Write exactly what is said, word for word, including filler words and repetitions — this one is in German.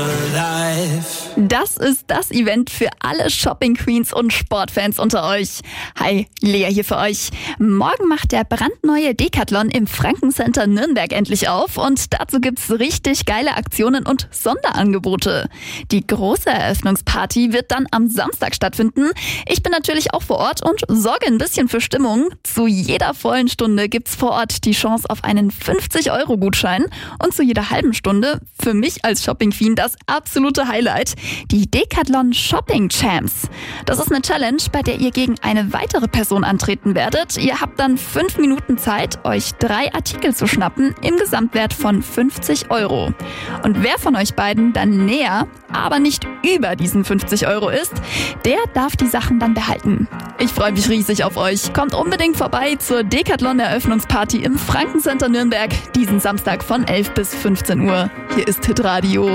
Das ist das Event für alle Shopping-Queens und Sportfans unter euch. Hi, Lea hier für euch. Morgen macht der brandneue Decathlon im Franken-Center Nürnberg endlich auf und dazu gibt's richtig geile Aktionen und Sonderangebote. Die große Eröffnungsparty wird dann am Samstag stattfinden. Ich bin natürlich auch vor Ort und sorge ein bisschen für Stimmung. Zu jeder vollen Stunde gibt's vor Ort die Chance auf einen fünfzig Euro Gutschein und zu jeder halben Stunde, für mich als Shopping-Queen das absolute Highlight, die Decathlon Shopping Champs. Das ist eine Challenge, bei der ihr gegen eine weitere Person antreten werdet. Ihr habt dann fünf Minuten Zeit, euch drei Artikel zu schnappen im Gesamtwert von fünfzig Euro. Und wer von euch beiden dann näher, aber nicht über diesen fünfzig Euro ist, der darf die Sachen dann behalten. Ich freue mich riesig auf euch. Kommt unbedingt vorbei zur Decathlon-Eröffnungsparty im Franken-Center Nürnberg diesen Samstag von elf bis fünfzehn Uhr. Hier ist Hitradio.